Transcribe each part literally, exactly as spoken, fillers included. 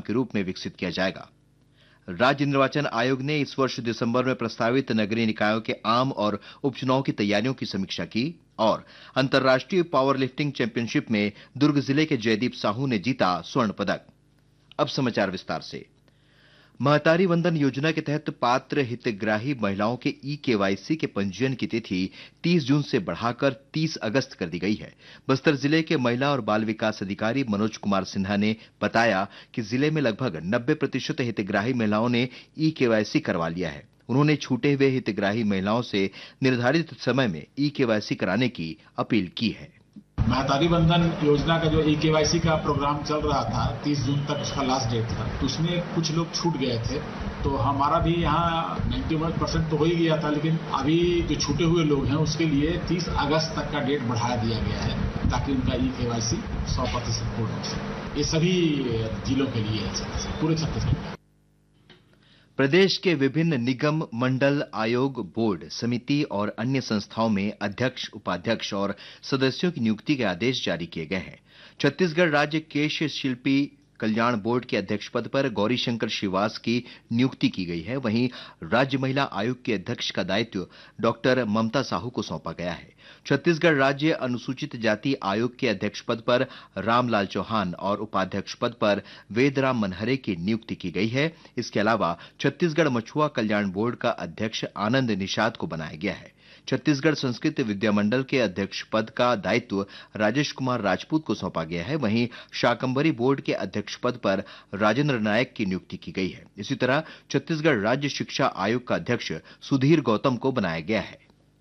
के रूप में विकसित किया जाएगा। राज्य निर्वाचन आयोग ने इस वर्ष दिसंबर में प्रस्तावित नगरीय निकायों के आम और उपचुनाव की तैयारियों की समीक्षा की और अंतर्राष्ट्रीय पावर लिफ्टिंग चैंपियनशिप में दुर्ग जिले के जयदीप साहू ने जीता स्वर्ण पदक। अब समाचार विस्तार से। महतारी वंदन योजना के तहत पात्र हितग्राही महिलाओं के ई केवाईसी के पंजीयन की तिथि तीस जून से बढ़ाकर तीस अगस्त कर दी गई है। बस्तर जिले के महिला और बाल विकास अधिकारी मनोज कुमार सिन्हा ने बताया कि जिले में लगभग नब्बे प्रतिशत हितग्राही महिलाओं ने ई केवाईसी करवा लिया है। उन्होंने छूटे हुए हितग्राही महिलाओं से निर्धारित समय में ई केवाईसी कराने की अपील की है। महतारी बंधन योजना का जो ई केवाईसी का प्रोग्राम चल रहा था, तीस जून तक उसका लास्ट डेट था, तो उसमें कुछ लोग छूट गए थे। तो हमारा भी यहाँ इक्यानवे परसेंट तो हो ही गया था, लेकिन अभी जो छूटे हुए लोग हैं उसके लिए तीस अगस्त तक का डेट बढ़ा दिया गया है ताकि उनका ई केवाईसी सौ प्रतिशत पूर्ण हो सके। ये सभी जिलों के लिए है, पूरे छत्तीसगढ़ में। प्रदेश के विभिन्न निगम, मंडल, आयोग, बोर्ड, समिति और अन्य संस्थाओं में अध्यक्ष, उपाध्यक्ष और सदस्यों की नियुक्ति के आदेश जारी किए गए हैं। छत्तीसगढ़ राज्य केश शिल्पी कल्याण बोर्ड के अध्यक्ष पद पर गौरीशंकर श्रीवास की नियुक्ति की गई है। वहीं राज्य महिला आयोग के अध्यक्ष का दायित्व डॉक्टर ममता साहू को सौंपा गया है। छत्तीसगढ़ राज्य अनुसूचित जाति आयोग के अध्यक्ष पद पर रामलाल चौहान और उपाध्यक्ष पद पर वेदराम मनहरे की नियुक्ति की गई है। इसके अलावा छत्तीसगढ़ मछुआ कल्याण बोर्ड का अध्यक्ष आनंद निषाद को बनाया गया है। छत्तीसगढ़ संस्कृत विद्यामंडल के अध्यक्ष पद का दायित्व राजेश कुमार राजपूत को सौंपा गया है। वहीं शाकंभरी बोर्ड के अध्यक्ष पद पर राजेंद्र नायक की नियुक्ति की गई है। इसी तरह छत्तीसगढ़ राज्य शिक्षा आयोग का अध्यक्ष सुधीर गौतम को बनाया गया है।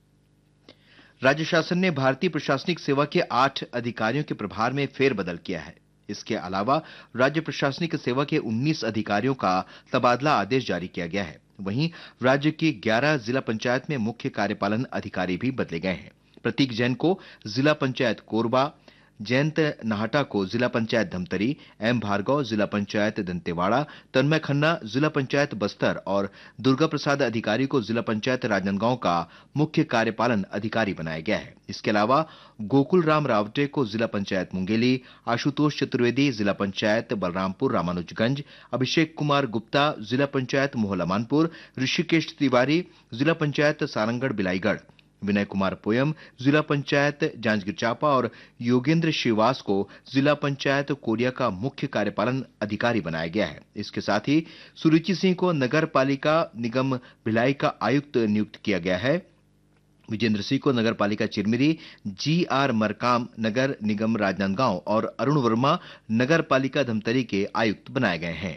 राज्य शासन ने भारतीय प्रशासनिक सेवा के आठ अधिकारियों के प्रभार में फेरबदल किया है। इसके अलावा राज्य प्रशासनिक सेवा के उन्नीस अधिकारियों का तबादला आदेश जारी किया गया है। वहीं राज्य की ग्यारह जिला पंचायत में मुख्य कार्यपालन अधिकारी भी बदले गए हैं। प्रतीक जैन को जिला पंचायत कोरबा, जयंत नाहटा को जिला पंचायत धमतरी, एम भार्गव जिला पंचायत दंतेवाड़ा, तन्मय खन्ना जिला पंचायत बस्तर और दुर्गा प्रसाद अधिकारी को जिला पंचायत राजनांदगांव का मुख्य कार्यपालन अधिकारी बनाया गया है। इसके अलावा गोकुल राम रावटे को जिला पंचायत मुंगेली, आशुतोष चतुर्वेदी जिला पंचायत बलरामपुर रामानुजगंज, अभिषेक कुमार गुप्ता जिला पंचायत मोहला मानपुर, ऋषिकेश तिवारी जिला पंचायत सारंगढ़ बिलाईगढ़, विनय कुमार पोयम जिला पंचायत जांजगीर चांपा और योगेंद्र श्रीवास को जिला पंचायत कोरिया का मुख्य कार्यपालन अधिकारी बनाया गया है। इसके साथ ही सुरुचि सिंह को नगर पालिका निगम भिलाई का आयुक्त नियुक्त किया गया है। विजेंद्र सिंह को नगर पालिका चिरमिरी, जी आर मरकाम नगर निगम राजनांदगांव और अरुण वर्मा नगर पालिका धमतरी के आयुक्त बनाए गए हैं।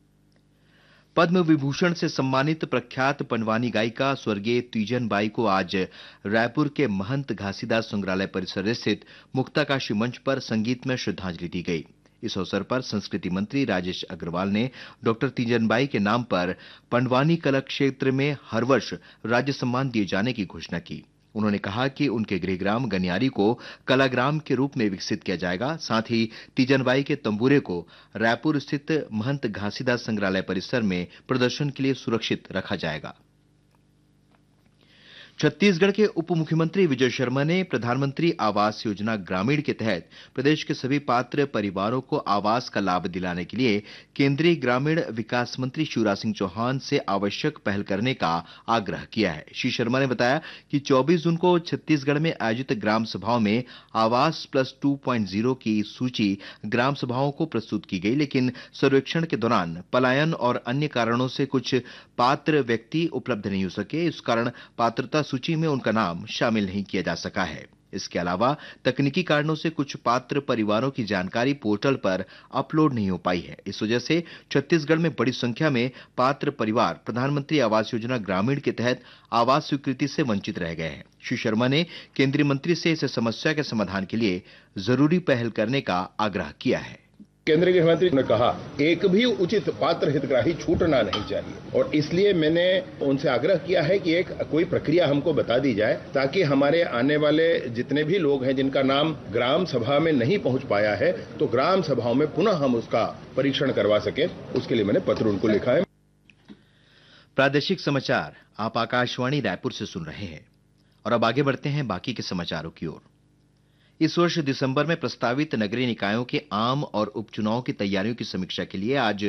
पद्म विभूषण से सम्मानित प्रख्यात पंडवानी गायिका स्वर्गीय तीजन बाई को आज रायपुर के महंत घासीदास संग्रहालय परिसर स्थित मुक्ताकाशी मंच पर संगीत में श्रद्धांजलि दी गई। इस अवसर पर संस्कृति मंत्री राजेश अग्रवाल ने डॉक्टर तीजन बाई के नाम पर पंडवानी कला क्षेत्र में हर वर्ष राज्य सम्मान दिए जाने की घोषणा की। उन्होंने कहा कि उनके गृहग्राम गनियारी को कलाग्राम के रूप में विकसित किया जाएगा। साथ ही तीजनबाई के तंबूरे को रायपुर स्थित महंत घासीदास संग्रहालय परिसर में प्रदर्शन के लिए सुरक्षित रखा जाएगा। छत्तीसगढ़ के उप मुख्यमंत्री विजय शर्मा ने प्रधानमंत्री आवास योजना ग्रामीण के तहत प्रदेश के सभी पात्र परिवारों को आवास का लाभ दिलाने के लिए केंद्रीय ग्रामीण विकास मंत्री शिवराज सिंह चौहान से आवश्यक पहल करने का आग्रह किया है। श्री शर्मा ने बताया कि चौबीस जून को छत्तीसगढ़ में आयोजित ग्राम सभाओं में आवास प्लस टू पॉइंट ज़ीरो की सूची ग्राम सभाओं को प्रस्तुत की गई, लेकिन सर्वेक्षण के दौरान पलायन और अन्य कारणों से कुछ पात्र व्यक्ति उपलब्ध नहीं हो सके। इस कारण पात्रता सूची में उनका नाम शामिल नहीं किया जा सका है। इसके अलावा तकनीकी कारणों से कुछ पात्र परिवारों की जानकारी पोर्टल पर अपलोड नहीं हो पाई है। इस वजह से छत्तीसगढ़ में बड़ी संख्या में पात्र परिवार प्रधानमंत्री आवास योजना ग्रामीण के तहत आवास स्वीकृति से वंचित रह गए हैं। श्री शर्मा ने केंद्रीय मंत्री से इस समस्या के समाधान के लिए जरूरी पहल करने का आग्रह किया है। केंद्रीय गृह मंत्री ने कहा एक भी उचित पात्र हितग्राही छूटना नहीं चाहिए और इसलिए मैंने उनसे आग्रह किया है कि एक कोई प्रक्रिया हमको बता दी जाए ताकि हमारे आने वाले जितने भी लोग हैं जिनका नाम ग्राम सभा में नहीं पहुंच पाया है तो ग्राम सभाओं में पुनः हम उसका परीक्षण करवा सके। उसके लिए मैंने पत्र उनको लिखा है। प्रादेशिक समाचार आप आकाशवाणी रायपुर से सुन रहे हैं और अब आगे बढ़ते हैं बाकी के समाचारों की ओर। इस वर्ष दिसंबर में प्रस्तावित नगरीय निकायों के आम और उपचुनाव की तैयारियों की समीक्षा के लिए आज